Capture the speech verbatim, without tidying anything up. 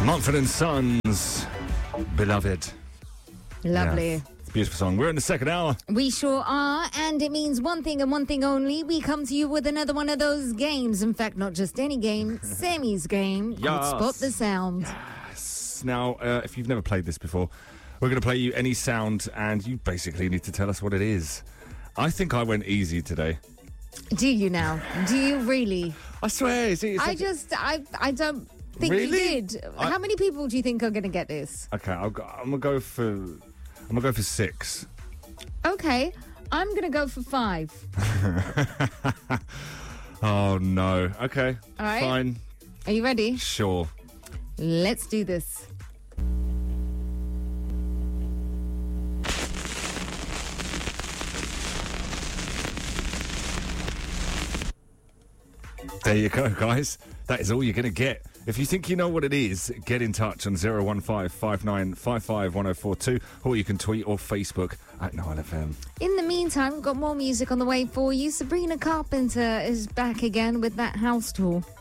Mumford and Sons, Beloved. Lovely. Yeah, it's a beautiful song. We're in the second hour. We sure are, and it means one thing and one thing only. We come to you with another one of those games. In fact, not just any game, Sammy's game. Yes. Called Spot the Sound. Yes. Now, uh, if you've never played this before, we're going to play you any sound, and you basically need to tell us what it is. I think I went easy today. Do you now? Do you really? I swear. It's, it's I like- just, I, I don't think Really? you did. I- How many people do you think are going to get this? Okay, I'll go, I'm gonna go for. I'm gonna go for six. Okay, I'm going to go for five. Oh no. Okay. All right. Fine. Are you ready? Sure. Let's do this. There you go, guys. That is all you're going to get. If you think you know what it is, get in touch on zero one five five nine five five one zero four two, or you can tweet or Facebook at nine F M. In the meantime, we've got more music on the way for you. Sabrina Carpenter is back again with that house tour.